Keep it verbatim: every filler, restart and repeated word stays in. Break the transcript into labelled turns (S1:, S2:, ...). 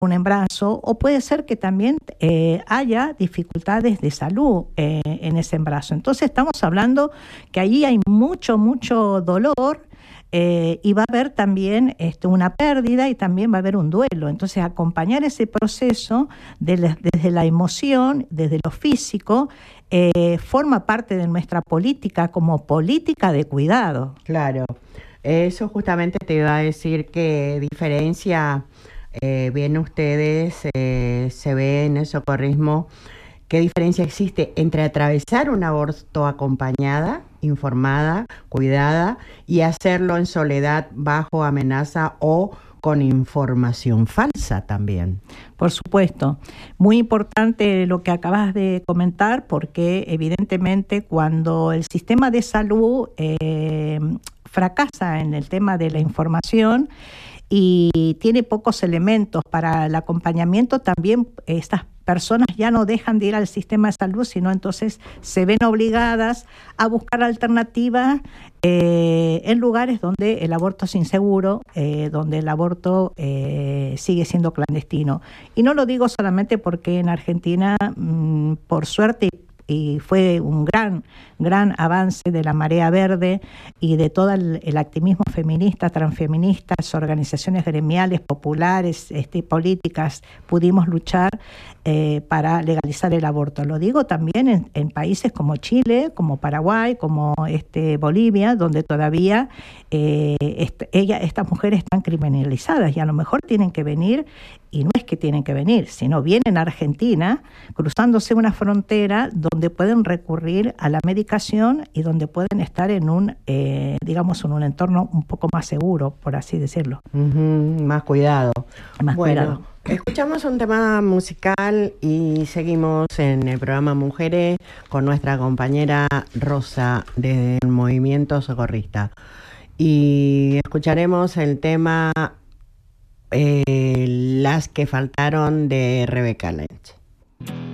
S1: un embarazo, o puede ser que también eh, haya dificultades de salud eh, en ese embarazo. Entonces estamos hablando que ahí hay mucho, mucho dolor. Eh, y va a haber también este, una pérdida y también va a haber un duelo. Entonces, acompañar ese proceso de la, desde la emoción, desde lo físico, eh, forma parte de nuestra política como política de cuidado.
S2: Claro, eso justamente te iba a decir que diferencia, eh, bien ustedes, eh, se ve en el socorrismo. ¿Qué diferencia existe entre atravesar un aborto acompañada, informada, cuidada, y hacerlo en soledad, bajo amenaza o con información falsa también?
S1: Por supuesto. Muy importante lo que acabas de comentar, porque evidentemente cuando el sistema de salud eh, fracasa en el tema de la información y tiene pocos elementos para el acompañamiento, también estas personas ya no dejan de ir al sistema de salud, sino entonces se ven obligadas a buscar alternativas eh, en lugares donde el aborto es inseguro, eh, donde el aborto eh, sigue siendo clandestino. Y no lo digo solamente porque en Argentina, mmm, por suerte, y fue un gran, gran avance de la Marea Verde y de todo el, el activismo feminista, transfeministas, organizaciones gremiales, populares, este, políticas, pudimos luchar eh, para legalizar el aborto. Lo digo también en, en países como Chile, como Paraguay, como este, Bolivia, donde todavía eh, este, ella, estas mujeres están criminalizadas y a lo mejor tienen que venir, y no es que tienen que venir, sino vienen a Argentina, cruzándose una frontera donde pueden recurrir a la medicación y donde pueden estar en un, eh, digamos, en un entorno un poco más seguro, por así decirlo.
S2: Uh-huh, más cuidado.
S1: Más
S2: bueno,
S1: cuidado.
S2: Escuchamos un tema musical y seguimos en el programa Mujeres con nuestra compañera Rosa desde el Movimiento Socorrista. Y escucharemos el tema eh, Las que faltaron de Rebeca Lynch.